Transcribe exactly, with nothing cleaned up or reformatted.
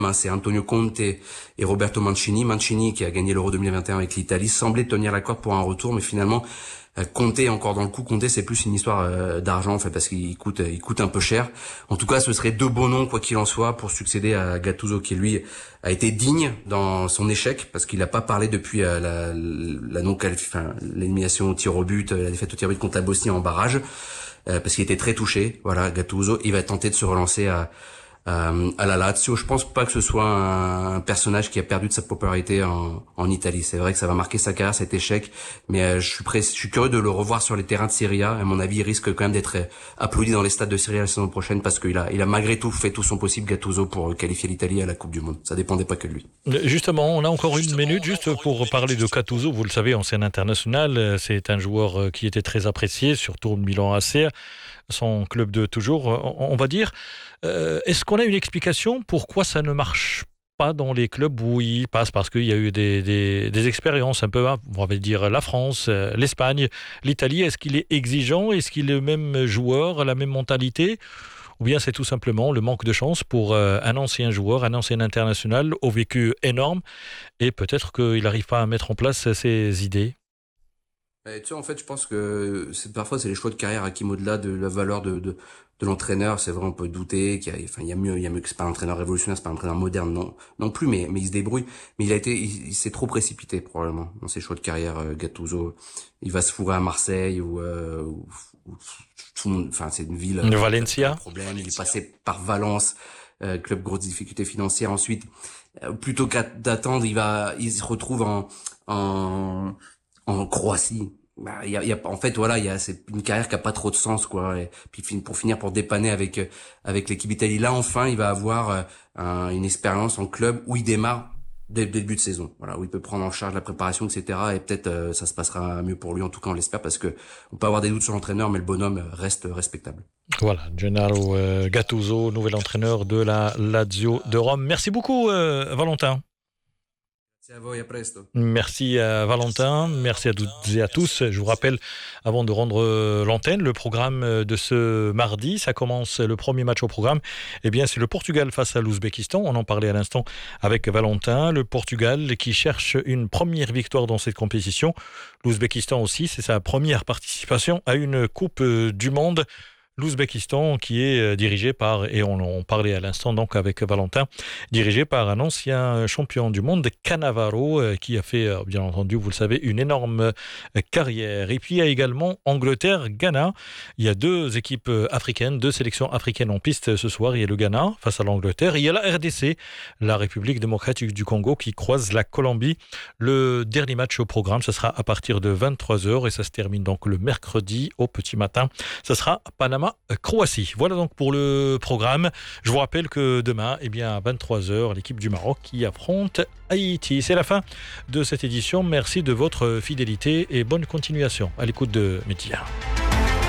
C'est Antonio Conte et Roberto Mancini. Mancini, qui a gagné l'Euro deux mille vingt et un avec l'Italie, semblait tenir la corde pour un retour, mais finalement, Conte est encore dans le coup. Conte, c'est plus une histoire euh, d'argent, en fait, parce qu'il coûte, il coûte un peu cher. En tout cas, ce serait deux bons noms, quoi qu'il en soit, pour succéder à Gattuso, qui lui a été digne dans son échec, parce qu'il n'a pas parlé depuis euh, la, la non enfin, l'élimination au tir au but, la défaite au tir au but contre la Bosnie en barrage, euh, parce qu'il était très touché. Voilà, Gattuso, il va tenter de se relancer à Euh, à la Lazio. Je pense pas que ce soit un, un personnage qui a perdu de sa popularité en, en Italie. C'est vrai que ça va marquer sa carrière, cet échec, mais euh, je suis prêt, je suis curieux de le revoir sur les terrains de Serie A. À mon avis, il risque quand même d'être applaudi dans les stades de Serie A la saison prochaine, parce qu'il a, il a malgré tout fait tout son possible, Gattuso, pour qualifier l'Italie à la Coupe du Monde. Ça dépendait pas que de lui. Justement, on a encore une minute juste pour parler de Gattuso. Vous le savez, ancien international, c'est un joueur qui était très apprécié, surtout au Milan A C, son club de toujours, on va dire. Euh, est-ce qu'on a une explication pourquoi ça ne marche pas dans les clubs où il passe? Parce qu'il y a eu des, des, des expériences un peu, on va dire la France, l'Espagne, l'Italie. Est-ce qu'il est exigeant? Est-ce qu'il est le même joueur, la même mentalité? Ou bien c'est tout simplement le manque de chance pour un ancien joueur, un ancien international au vécu énorme, et peut-être qu'il n'arrive pas à mettre en place ses idées? Et tu sais, en fait, je pense que c'est, parfois, c'est les choix de carrière à qui, au-delà de la valeur de, de, de l'entraîneur. C'est vrai, on peut douter qu'il y a, enfin, il y a mieux, il y a mieux que c'est pas un entraîneur révolutionnaire, c'est pas un entraîneur moderne, non, non plus, mais, mais il se débrouille. Mais il a été, il, il s'est trop précipité, probablement, dans ses choix de carrière, euh, Gattuso. Il va se fourrer à Marseille ou, euh, ou, ou tout le monde, enfin, c'est une ville. De Valencia. Problème. Il est passé par Valence, euh, club grosse difficulté financière. Ensuite, euh, plutôt qu'à d'attendre, il va, il se retrouve en, en, en Croatie. Bah, y a, y a, en fait, voilà, il y a, c'est une carrière qui a pas trop de sens, quoi. Et puis pour finir, pour dépanner avec avec l'équipe d'Italie, là, enfin, il va avoir un, une expérience en club où il démarre dès le début de saison. Voilà, où il peut prendre en charge la préparation, et cetera. Et peut-être euh, ça se passera mieux pour lui. En tout cas, on l'espère, parce que on peut avoir des doutes sur l'entraîneur, mais le bonhomme reste respectable. Voilà, Gennaro euh, Gattuso, nouvel entraîneur de la Lazio de Rome. Merci beaucoup, euh, Valentin. Merci à Valentin, merci à toutes et à tous. Je vous rappelle, avant de rendre l'antenne, le programme de ce mardi, ça commence, le premier match au programme, eh bien c'est le Portugal face à l'Ouzbékistan. On en parlait à l'instant avec Valentin. Le Portugal qui cherche une première victoire dans cette compétition. L'Ouzbékistan aussi, c'est sa première participation à une Coupe du Monde. L'Ouzbékistan qui est dirigé par, et on en parlait à l'instant donc avec Valentin, dirigé par un ancien champion du monde, Cannavaro, qui a fait, bien entendu, vous le savez, une énorme carrière. Et puis il y a également Angleterre-Ghana. Il y a deux équipes africaines, deux sélections africaines en piste ce soir. Il y a le Ghana face à l'Angleterre. Il y a la R D C, la République démocratique du Congo, qui croise la Colombie. Le dernier match au programme, ce sera à partir de vingt-trois heures et ça se termine donc le mercredi au petit matin. Ce sera Panama Croatie. Voilà donc pour le programme. Je vous rappelle que demain, eh bien, à vingt-trois heures, l'équipe du Maroc qui affronte Haïti. C'est la fin de cette édition. Merci de votre fidélité et bonne continuation à l'écoute de Média.